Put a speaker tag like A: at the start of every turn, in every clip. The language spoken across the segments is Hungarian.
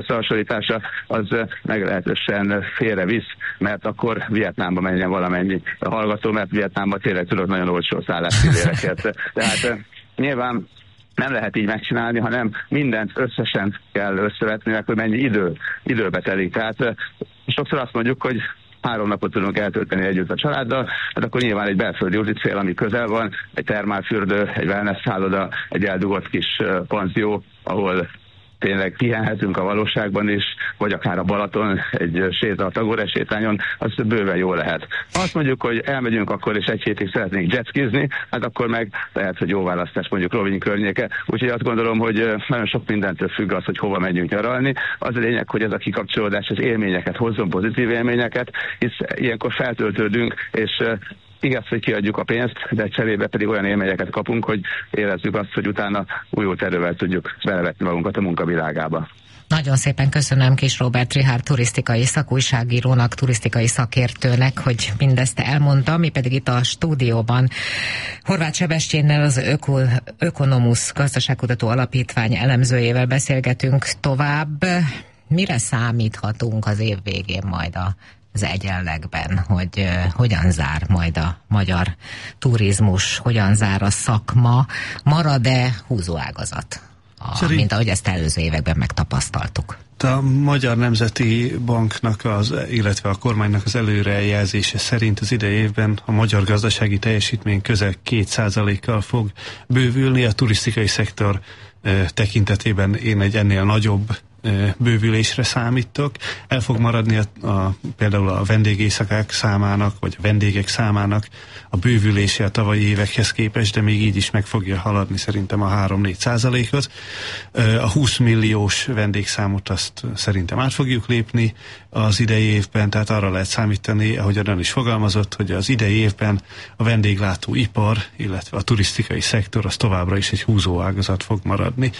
A: összehasonlítása az meglehetősen félrevisz, mert akkor Vietnámba menjen valamennyi hallgató, mert Vietnámban tényleg tudod nagyon olcsó szálláspilléreket. Tehát nyilván nem lehet így megcsinálni, hanem mindent összesen kell összevetni, hogy mennyi időbe telik. Tehát sokszor azt mondjuk, hogy 3 napot tudunk eltölteni együtt a családdal, hát akkor nyilván egy belföldi úti cél, ami közel van, egy termálfürdő, egy wellness szálloda, egy eldugott kis panzió, ahol tényleg pihenhetünk a valóságban is, vagy akár a Balaton, egy séta a Tagore sétányon, az bőven jó lehet. Azt mondjuk, hogy elmegyünk akkor, és egy hétig szeretnénk jetskizni, hát akkor meg lehet, hogy jó választás mondjuk Rovinj környéke. Úgyhogy azt gondolom, hogy nagyon sok mindentől függ az, hogy hova megyünk nyaralni. Az a lényeg, hogy ez a kikapcsolódás az élményeket hozzon, pozitív élményeket, hisz ilyenkor feltöltődünk, és igaz, hogy kiadjuk a pénzt, de cserébe pedig olyan élményeket kapunk, hogy érezzük azt, hogy utána újult erővel tudjuk belevetni magunkat a munkavilágába.
B: Nagyon szépen köszönöm Kis Róbert Richárd turisztikai szakújságírónak, turisztikai szakértőnek, hogy mindezt elmondta, mi pedig itt a stúdióban Horváth Sebestyénnel, az Ökonomusz gazdaságkutató alapítvány elemzőjével beszélgetünk tovább. Mire számíthatunk az év végén majd az egyenlegben, hogy hogyan zár majd a magyar turizmus, hogyan zár a szakma, marad-e húzóágazat, mint ahogy ezt előző években megtapasztaltuk?
C: A Magyar Nemzeti Banknak, illetve a kormánynak az előrejelzése szerint az idei évben a magyar gazdasági teljesítmény közel 2%-kal fog bővülni, a turisztikai szektor tekintetében én egy ennél nagyobb bővülésre számítok. El fog maradni például a vendégészakák számának, vagy a vendégek számának a bővülése a tavalyi évekhez képest, de még így is meg fogja haladni szerintem a 3-4%-ot. A 20 milliós vendégszámot azt szerintem át fogjuk lépni az idei évben, tehát arra lehet számítani, ahogy Ön is fogalmazott, hogy az idei évben a vendéglátó ipar, illetve a turisztikai szektor az továbbra is egy húzóágazat fog maradni,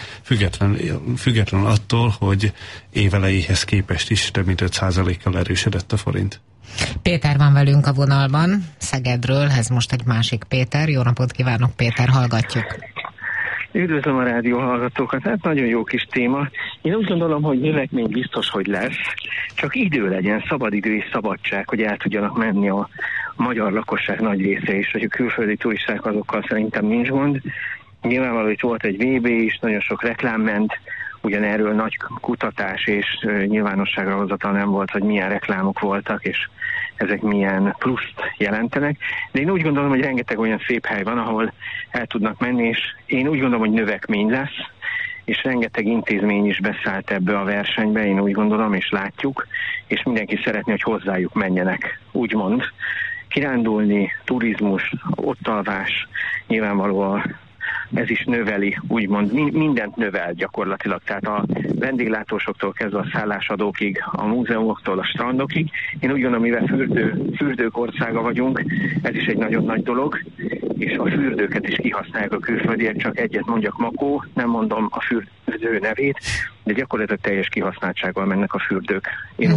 C: függetlenül attól, hogy évelejéhez képest is több mint 5%-kal erősödött a forint.
B: Péter van velünk a vonalban, Szegedről, ez most egy másik Péter. Jó napot kívánok, Péter, hallgatjuk.
D: Üdvözlöm a rádió hallgatókat, hát nagyon jó kis téma. Én úgy gondolom, hogy növekmény biztos, hogy lesz, csak idő legyen, szabadidő és szabadság, hogy el tudjanak menni a magyar lakosság nagy része is, hogy a külföldi turisták azokkal szerintem nincs gond. Nyilvánvaló, hogy volt egy VB is, nagyon sok reklám ment, ugyanerről nagy kutatás és nyilvánosságra hozatal nem volt, hogy milyen reklámok voltak, és ezek milyen pluszt jelentenek. De én úgy gondolom, hogy rengeteg olyan szép hely van, ahol el tudnak menni, és én úgy gondolom, hogy növekmény lesz, és rengeteg intézmény is beszállt ebbe a versenybe, én úgy gondolom, és látjuk, és mindenki szeretné, hogy hozzájuk menjenek, úgymond. Kirándulni, turizmus, ottalvás, nyilvánvalóan ez is növeli, úgymond mindent növel gyakorlatilag, tehát a vendéglátósoktól kezdve a szállásadókig, a múzeumoktól a strandokig. Én úgy gondolom, mivel fürdők országa vagyunk, ez is egy nagyon nagy dolog, és a fürdőket is kihasználják a külföldiek, csak egyet mondjak, Makó, nem mondom a fürdő nevét, de gyakorlatilag teljes kihasználtsággal mennek a fürdők. Én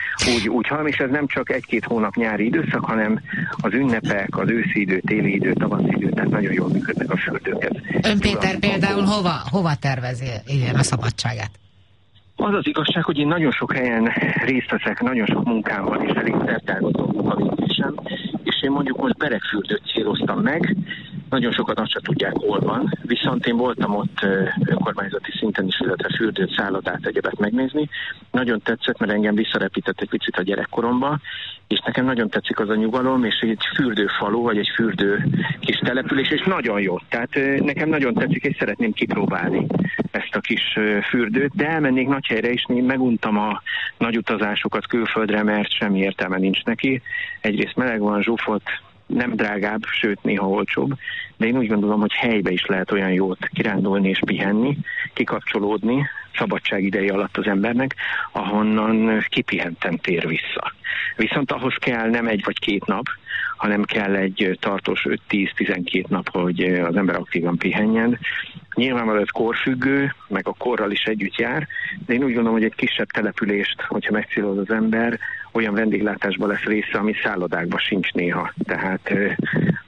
D: úgy hallom, és ez nem csak 1-2 hónap nyári időszak, hanem az ünnepek, az őszi idő, téli idő, tavaszi idő, tehát nagyon jól működnek a fürdőket.
B: Ön Péter például hova tervezi ilyen a szabadságát?
D: Az az igazság, hogy én nagyon sok helyen részt veszek, nagyon sok munkám van, és elég szertágazó munkavégzésem, és én mondjuk most Beregfürdőt céloztam meg, nagyon sokat azt sem tudják, hol van, viszont én voltam ott önkormányzati szinten is, illetve fürdőt, szállodát, egyebet megnézni. Nagyon tetszett, mert engem visszarepített egy picit a gyerekkoromba, és nekem nagyon tetszik az a nyugalom, és egy fürdőfalu, vagy egy fürdő kis település, és nagyon jó. Tehát nekem nagyon tetszik, és szeretném kipróbálni ezt a kis fürdőt, de elmennék Nagyhelyre is, én meguntam a nagy utazásokat külföldre, mert semmi értelme nincs neki. Egyrészt meleg van, zsúfolt, nem drágább, sőt néha olcsóbb, de én úgy gondolom, hogy helybe is lehet olyan jót kirándulni és pihenni, kikapcsolódni szabadság ideje alatt az embernek, ahonnan kipihenten tér vissza. Viszont ahhoz kell nem 1 vagy 2 nap, hanem kell egy tartós 5-10-12 nap, hogy az ember aktívan pihenjen. Nyilvánvalóan ez korfüggő, meg a korral is együtt jár, de én úgy gondolom, hogy egy kisebb települést, hogyha megcéloz az ember, olyan vendéglátásban lesz része, ami szállodákban sincs néha. Tehát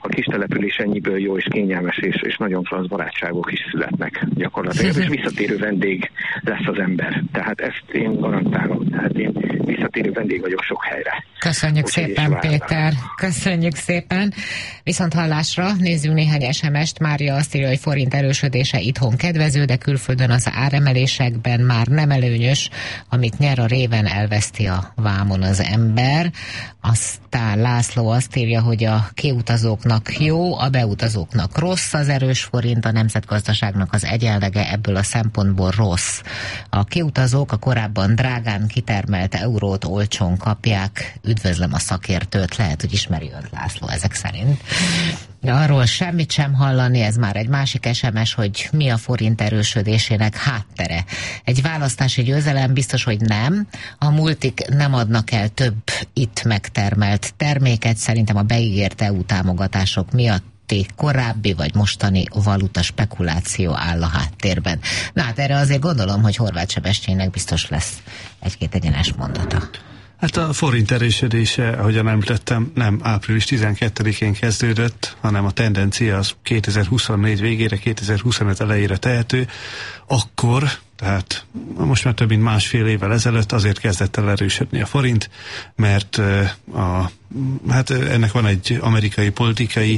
D: a kis település ennyiből jó és kényelmes és nagyon klassz barátságok is születnek gyakorlatilag, és visszatérő vendég lesz az ember. Tehát ezt én garantálom. Tehát én visszatérő vendég vagyok sok helyre.
B: Köszönjük szépen, Péter. Köszönjük szépen. Viszont hallásra nézzünk néhány SMS-t. Mária azt írja, hogy forint erősödése itthon kedvező, de külföldön az áremelésekben már nem előnyös, amit nyer a réven, elveszti a vámon az ember. Aztán László azt írja, hogy a kiutazóknak jó, a beutazóknak rossz az erős forint, a nemzetgazdaságnak az egyenlege ebből a szempontból rossz. A kiutazók a korábban drágán kitermelt eurót olcsón kapják. Üdvözlöm a szakértőt, lehet, hogy ismeri önt László ezek szerint. De arról semmit sem hallani, ez már egy másik SMS, hogy mi a forint erősödésének háttere. Egy választási győzelem biztos, hogy nem. A multik nem adnak el több itt megtermelt terméket, szerintem a beígért EU támogatások miatt korábbi vagy mostani valuta spekuláció áll a háttérben. Na hát erre azért gondolom, hogy Horváth Sebestyénnek biztos lesz egy-két egyenes mondata.
C: Hát a forint erősödése, ahogyan említettem, nem április 12-én kezdődött, hanem a tendencia az 2024 végére, 2025 elejére tehető. Akkor, tehát most már több mint másfél évvel ezelőtt azért kezdett el erősödni a forint, mert hát ennek van egy amerikai politikai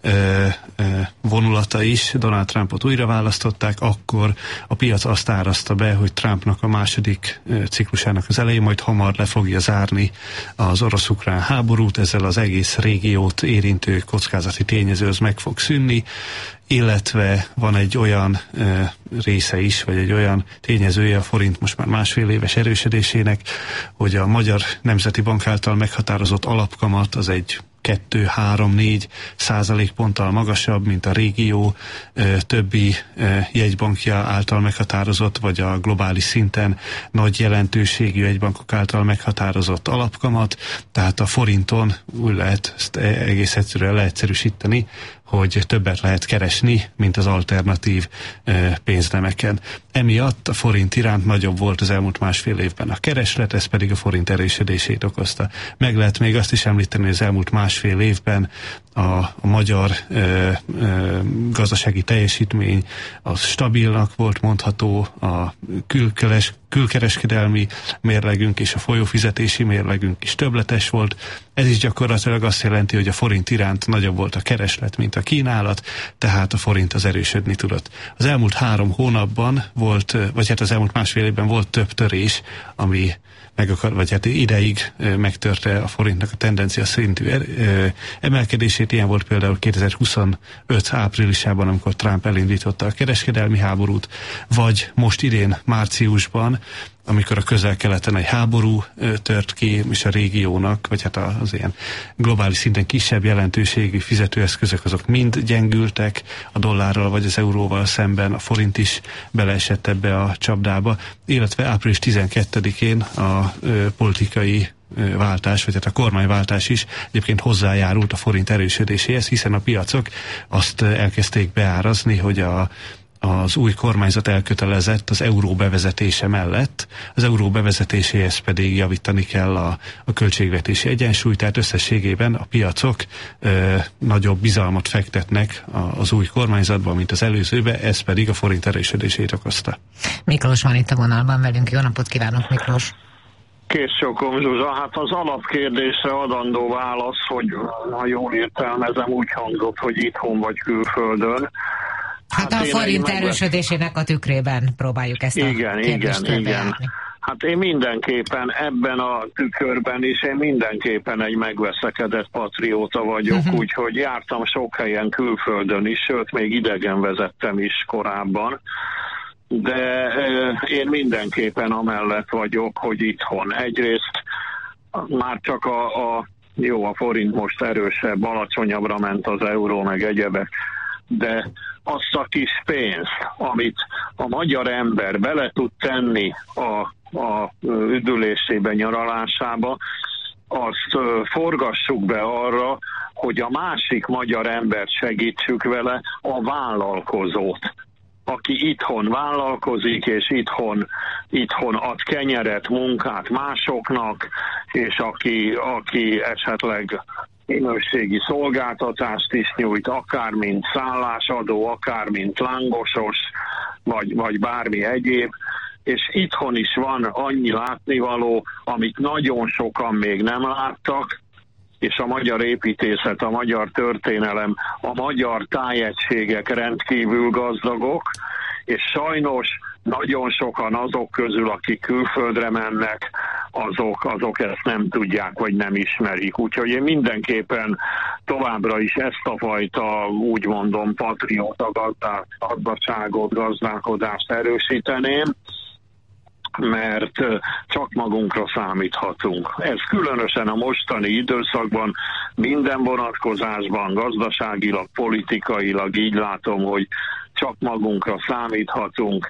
C: vonulata is. Donald Trumpot újra választották, akkor a piac azt árazta be, hogy Trumpnak a második ciklusának az elején majd hamar le fogja zárni az orosz-ukrán háborút, ezzel az egész régiót érintő kockázati tényező az meg fog szűnni, illetve van egy olyan része is, vagy egy olyan tényezője a forint most már másfél éves erősödésének, hogy a Magyar Nemzeti Bank által meghatározott alapkamat az egy 2-3-4 százalékponttal magasabb, mint a régió többi jegybankja által meghatározott, vagy a globális szinten nagy jelentőségű jegybankok által meghatározott alapkamat, tehát a forinton úgy lehet ezt egész egyszerűen leegyszerűsíteni, hogy többet lehet keresni, mint az alternatív pénznemeken. Emiatt a forint iránt nagyobb volt az elmúlt másfél évben a kereslet, ez pedig a forint erősödését okozta. Meg lehet még azt is említeni, hogy az elmúlt másfél évben a magyar gazdasági teljesítmény az stabilnak volt mondható, a külkereskedelmi mérlegünk és a folyófizetési mérlegünk is többletes volt. Ez is gyakorlatilag azt jelenti, hogy a forint iránt nagyobb volt a kereslet, mint a kínálat, tehát a forint az erősödni tudott. Az elmúlt 3 hónapban volt, vagy hát az elmúlt másfél évben volt több törés, ami vagy hát ideig megtörte a forintnak a tendencia szintű emelkedését. Ilyen volt például 2025 áprilisában, amikor Trump elindította a kereskedelmi háborút, vagy most idén márciusban, amikor a Közel-Keleten egy háború tört ki, és a régiónak, vagy hát az ilyen globális szinten kisebb jelentőségű fizetőeszközök azok mind gyengültek, a dollárral vagy az euróval szemben a forint is beleesett ebbe a csapdába, illetve április 12-én a politikai váltás, vagy hát a kormányváltás is egyébként hozzájárult a forint erősödéséhez, hiszen a piacok azt elkezdték beárazni, hogy az új kormányzat elkötelezett az euró bevezetése mellett, az euró bevezetéséhez pedig javítani kell a költségvetési egyensúlyt, tehát összességében a piacok nagyobb bizalmat fektetnek az új kormányzatban, mint az előzőbe, ez pedig a forint erősödését okozta.
B: Miklós van itt a vonalban velünk, jó napot kívánok, Miklós!
E: Készcsokom, Zsuzsa, hát az alapkérdésre adandó válasz, hogy ha jól értelmezem, úgy hangzott, hogy itthon vagy külföldön.
B: Hát a forint erősödésének a tükrében próbáljuk ezt a kérdést körbejárni.
E: Hát én mindenképpen ebben a tükörben is, én mindenképpen egy megveszekedett patrióta vagyok, úgyhogy jártam sok helyen külföldön is, sőt még idegen vezettem is korábban. De én mindenképpen amellett vagyok, hogy itthon. Egyrészt már csak a forint most erősebb, alacsonyabbra ment az euró, meg egyebek, de azt a kis pénzt, amit a magyar ember bele tud tenni a üdülésébe, nyaralásába, azt forgassuk be arra, hogy a másik magyar embert segítsük vele, a vállalkozót, aki itthon vállalkozik, és itthon ad kenyeret, munkát másoknak, és aki esetleg minőségi szolgáltatást is nyújt, akár mint szállásadó, akár mint lángosos, vagy bármi egyéb, és itthon is van annyi látnivaló, amit nagyon sokan még nem láttak, és a magyar építészet, a magyar történelem, a magyar tájegységek rendkívül gazdagok, és sajnos nagyon sokan azok közül, akik külföldre mennek, azok ezt nem tudják, vagy nem ismerik. Úgyhogy én mindenképpen továbbra is ezt a fajta, úgy mondom, patrióta gazdaságot, gazdálkodást erősíteném, mert csak magunkra számíthatunk. Ez különösen a mostani időszakban minden vonatkozásban, gazdaságilag, politikailag így látom, hogy csak magunkra számíthatunk,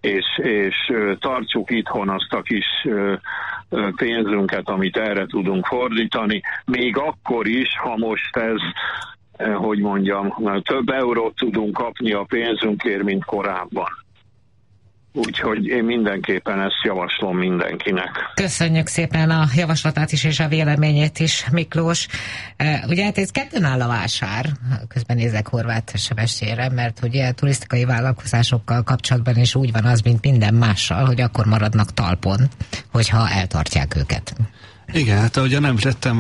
E: és tartsuk itthon azt a kis pénzünket, amit erre tudunk fordítani, még akkor is, ha most ez, hogy mondjam, több eurót tudunk kapni a pénzünkért, mint korábban. Úgyhogy én mindenképpen ezt javaslom mindenkinek.
B: Köszönjük szépen a javaslatát is és a véleményét is, Miklós. Ugye hát ez kettőn áll a vásár, közben nézek Horváth Sebestyénre, mert ugye turisztikai vállalkozásokkal kapcsolatban is úgy van az, mint minden mással, hogy akkor maradnak talpon, hogyha eltartják őket.
C: Igen, hát ahogyan említettem,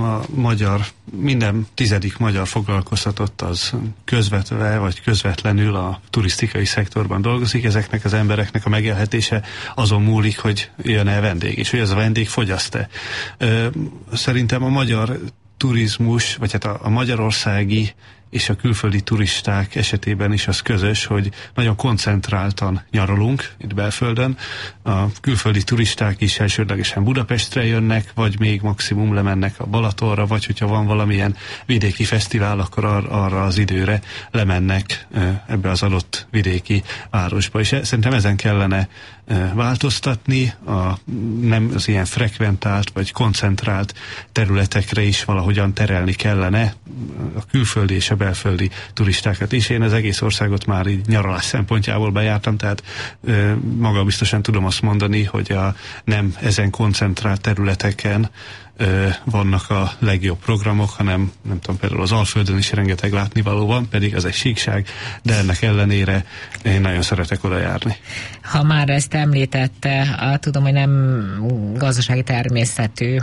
C: minden 10. magyar foglalkoztatott az közvetve vagy közvetlenül a turisztikai szektorban dolgozik. Ezeknek az embereknek a megélhetése azon múlik, hogy jön-e vendég, és hogy az a vendég fogyaszt-e. Szerintem a magyar turizmus, vagy hát a magyarországi és a külföldi turisták esetében is az közös, hogy nagyon koncentráltan nyaralunk itt belföldön. A külföldi turisták is elsődlegesen Budapestre jönnek, vagy még maximum lemennek a Balatonra, vagy hogyha van valamilyen vidéki fesztivál, akkor arra az időre lemennek ebbe az adott vidéki városba. És szerintem ezen kellene változtatni, nem az ilyen frekventált vagy koncentrált területekre is valahogyan terelni kellene a külföldi és a belföldi turistákat is. Én az egész országot már így nyaralás szempontjából bejártam, tehát maga biztosan tudom azt mondani, hogy nem ezen koncentrált területeken vannak a legjobb programok, hanem nem tudom, például az Alföldön is rengeteg látnivaló van, pedig az egy síkság, de ennek ellenére én nagyon szeretek oda járni.
B: Ha már ezt említette, tudom, hogy nem gazdasági természetű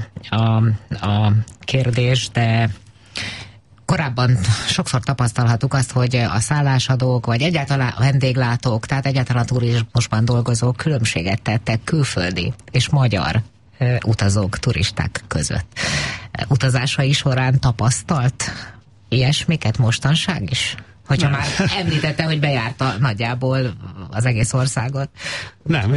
B: a kérdés, de korábban sokszor tapasztalhattuk azt, hogy a szállásadók, vagy egyáltalán a vendéglátók, tehát egyáltalán a turizmusban dolgozók különbséget tettek külföldi és magyar utazók, turisták között. Utazásai során tapasztalt ilyesmiket mostanság is? Hogyha már említette, hogy bejárta nagyjából az egész országot.
C: Nem,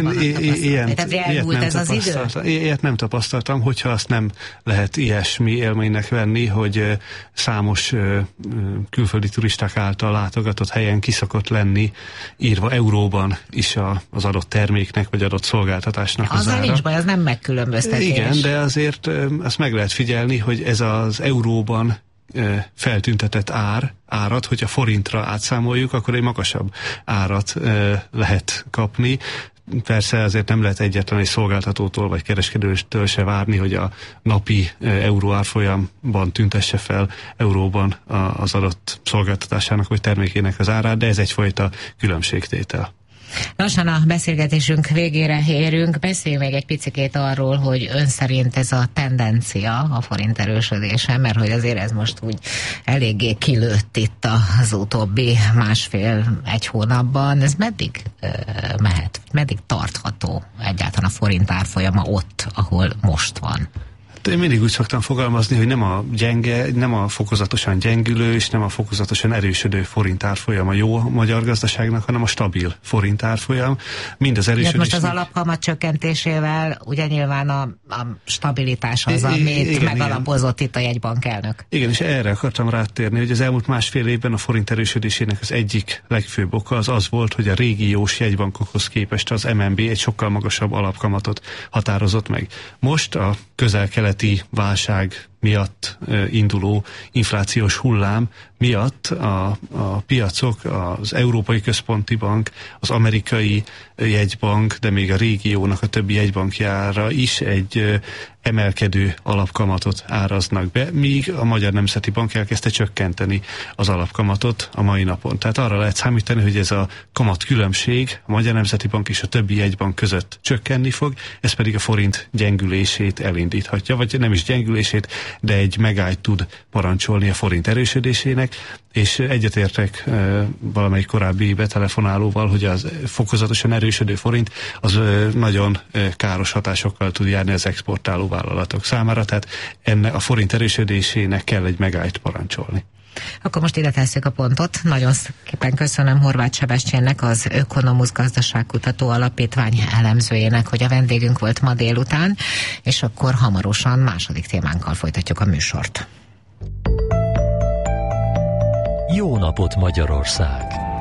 C: ilyet nem tapasztaltam, hogyha azt nem lehet ilyesmi élménynek venni, hogy számos külföldi turisták által látogatott helyen ki szokott lenni írva euróban is az adott terméknek, vagy adott szolgáltatásnak az ára.
B: Nincs baj, az nem megkülönböztetés.
C: Igen, de azért azt meg lehet figyelni, hogy ez az euróban feltüntetett árat, hogyha forintra átszámoljuk, akkor egy magasabb árat lehet kapni. Persze azért nem lehet egyetlen egy szolgáltatótól vagy kereskedőtől se várni, hogy a napi euró árfolyamban tüntesse fel euróban az adott szolgáltatásának vagy termékének az árát, de ez egyfajta különbségtétel.
B: Lassan a beszélgetésünk végére érünk. Beszéljünk még egy picikét arról, hogy ön szerint ez a tendencia, a forint erősödése, mert hogy azért ez most úgy eléggé kilőtt itt az utóbbi másfél-egy hónapban. Ez meddig mehet? Meddig tartható egyáltalán a forint árfolyama ott, ahol most van?
C: Én mindig úgy szoktam fogalmazni, hogy nem a fokozatosan gyengülő és nem a fokozatosan erősödő forint árfolyam a jó a magyar gazdaságnak, hanem a stabil forint árfolyam. Mind az erősödés.
B: Most az alapkamat csökkentésével ugye nyilván a stabilitás az, amit megalapozott itt a jegybankelnök.
C: Igen, és erre akartam rátérni, hogy az elmúlt másfél évben a forint erősödésének az egyik legfőbb oka az volt, hogy a régiós jegybankokhoz képest az MNB egy sokkal magasabb alapkamatot határozott meg. Most a közel-keleti válság miatt induló inflációs hullám miatt a piacok, az Európai Központi Bank, az amerikai jegybank, de még a régiónak a többi jegybankjára is egy emelkedő alapkamatot áraznak be, míg a Magyar Nemzeti Bank elkezdte csökkenteni az alapkamatot a mai napon. Tehát arra lehet számítani, hogy ez a kamat különbség a Magyar Nemzeti Bank és a többi jegybank között csökkenni fog, ez pedig a forint gyengülését elindíthatja, vagy nem is gyengülését, de egy megállt tud parancsolni a forint erősödésének, és egyetértek valamelyik korábbi betelefonálóval, hogy az fokozatosan erősödő forint az nagyon káros hatásokkal tud járni az exportáló vállalatok számára, tehát ennek a forint erősödésének kell egy megállt parancsolni.
B: Akkor most ide tesszük a pontot. Nagyon szépen köszönöm Horváth Sebestyénnek, az Ökonomusz Gazdaságkutató Alapítvány elemzőjének, hogy a vendégünk volt ma délután, és akkor hamarosan második témánkkal folytatjuk a műsort.
F: Jó napot Magyarország!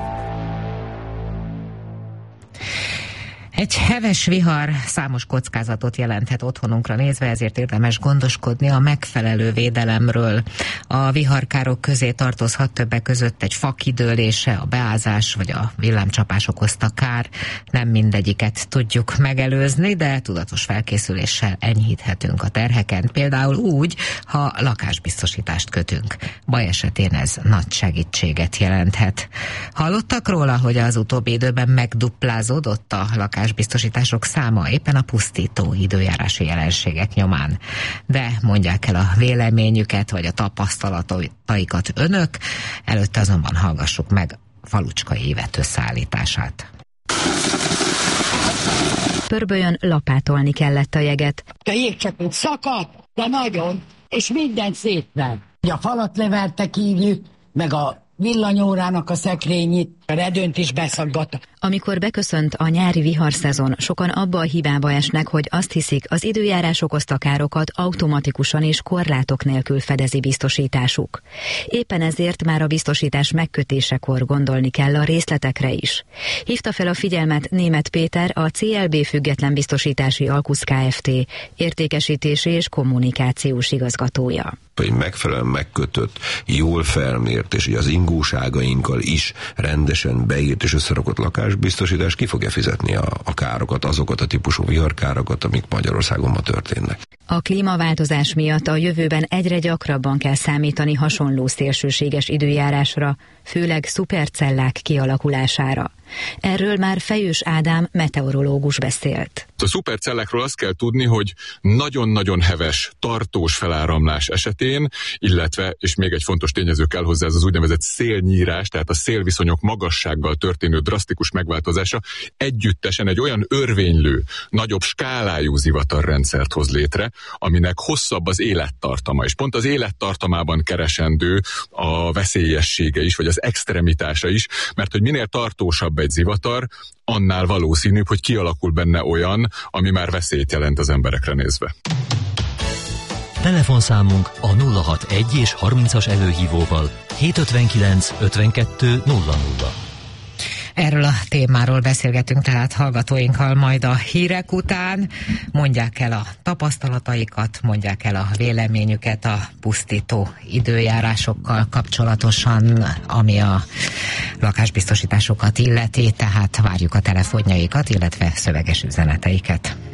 B: Egy heves vihar számos kockázatot jelenthet otthonunkra nézve, ezért érdemes gondoskodni a megfelelő védelemről. A viharkárok közé tartozhat többek között egy fa kidőlése, a beázás vagy a villámcsapás okozta kár. Nem mindegyiket tudjuk megelőzni, de tudatos felkészüléssel enyhíthetünk a terheken. Például úgy, ha lakásbiztosítást kötünk. Baj esetén ez nagy segítséget jelenthet. Hallottak róla, hogy az utóbbi időben megduplázódott a lakásbiztosítások száma éppen a pusztító időjárási jelenségek nyomán. De mondják el a véleményüket, vagy a tapasztalataikat önök, előtte azonban hallgassuk meg Falucskai Ivett összeállítását.
G: Pörbölyön lapátolni kellett a jeget.
H: A jégcsapot szakadt, de nagyon, és minden szépen. A falat leverte kívül, meg a villanyórának a szekrényét, a redőnt is beszaggatta.
G: Amikor beköszönt a nyári viharszezon, sokan abba a hibába esnek, hogy azt hiszik, az időjárás okozta károkat automatikusan és korlátok nélkül fedezi biztosításuk. Éppen ezért már a biztosítás megkötésekor gondolni kell a részletekre is. Hívta fel a figyelmet Németh Péter, a CLB Független Biztosítási Alkusz Kft. Értékesítési és kommunikációs igazgatója.
I: Egy megfelelően megkötött, jól felmért, és az ingóságainkkal is rendesen beírt és összerakott lakásbiztosítás ki fogja fizetni a károkat, azokat a típusú viharkárokat, amik Magyarországon ma történnek.
G: A klímaváltozás miatt a jövőben egyre gyakrabban kell számítani hasonló szélsőséges időjárásra, főleg szupercellák kialakulására. Erről már Fejős Ádám meteorológus beszélt.
J: A szupercellákról azt kell tudni, hogy nagyon-nagyon heves, tartós feláramlás esetén, illetve, és még egy fontos tényező kell hozzá, ez az úgynevezett szélnyírás, tehát a szélviszonyok magassággal történő drasztikus megváltozása együttesen egy olyan örvénylő, nagyobb skálájú zivatarrendszert hoz létre, aminek hosszabb az élettartama, és pont az élettartamában keresendő a veszélyessége is, vagy az extremitása is, mert hogy minél tartósabb egy zivatar, annál valószínűbb, hogy kialakul benne olyan, ami már veszélyt jelent az emberekre nézve.
F: Telefonszámunk a 061 és 30-as előhívóval 759 52 00.
B: Erről a témáról beszélgetünk tehát hallgatóinkkal majd a hírek után. Mondják el a tapasztalataikat, mondják el a véleményüket a pusztító időjárásokkal kapcsolatosan, ami a lakásbiztosításokat illeti, tehát várjuk a telefonjaikat, illetve szöveges üzeneteiket.